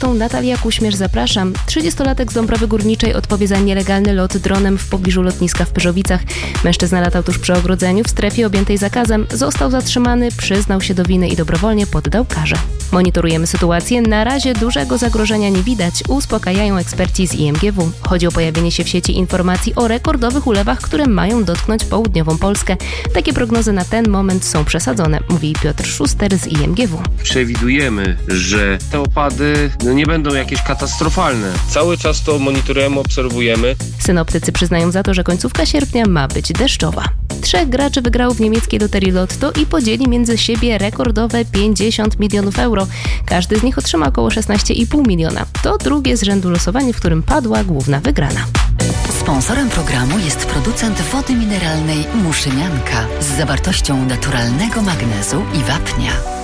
Lotto. Natalia Kuśmierz, zapraszam. 30-latek z Dąbrowy Górniczej odpowie za nielegalny lot dronem w pobliżu lotniska w Pyrzowicach. Mężczyzna latał tuż przy ogrodzeniu w strefie objętej zakazem. Został zatrzymany, przyznał się do winy i dobrowolnie poddał karze. Monitorujemy sytuację. Na razie dużego zagrożenia nie widać, uspokajają eksperci z IMGW. Chodzi o pojawienie się w sieci informacji o rekordowych ulewach, które mają dotknąć południową Polskę. Takie prognozy na ten moment są przesadzone, mówi Piotr Szuster z IMGW. Przewidujemy, że te opady nie będą jakieś katastrofalne. Cały czas to monitorujemy, obserwujemy. Synoptycy przyznają za to, że końcówka sierpnia ma być deszczowa. 3 graczy wygrało w niemieckiej loterii Lotto i podzieli między siebie rekordowe 50 milionów euro. Każdy z nich otrzyma około 16,5 miliona. To drugie z rzędu losowanie, w którym padła główna wygrana. Sponsorem programu jest producent wody mineralnej Muszymianka z zawartością naturalnego magnezu i wapnia.